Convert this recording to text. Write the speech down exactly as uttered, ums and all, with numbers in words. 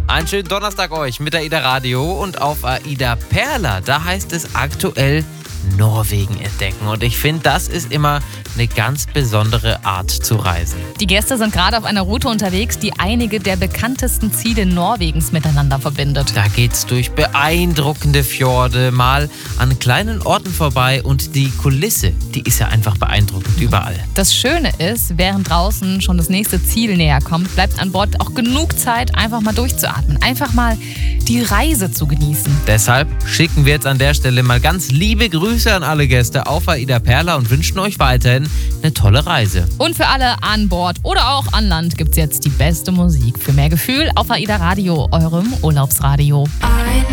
Einen schönen Donnerstag euch mit AIDA Radio und auf AIDA Perla. Da heißt es aktuell Norwegen entdecken. Und ich finde, das ist immer eine ganz besondere Art zu reisen. Die Gäste sind gerade auf einer Route unterwegs, die einige der bekanntesten Ziele Norwegens miteinander verbindet. Da geht's durch beeindruckende Fjorde, mal an kleinen Orten vorbei und die Kulisse, die ist ja einfach beeindruckend überall. Das Schöne ist, während draußen schon das nächste Ziel näher kommt, bleibt an Bord auch genug Zeit, einfach mal durchzuatmen. Einfach mal die Reise zu genießen. Deshalb schicken wir jetzt an der Stelle mal ganz liebe Grüße an alle Gäste auf AIDA Perla und wünschen euch weiterhin eine tolle Reise. Und für alle an Bord oder auch an Land gibt's jetzt die beste Musik. Für mehr Gefühl auf AIDA Radio, eurem Urlaubsradio.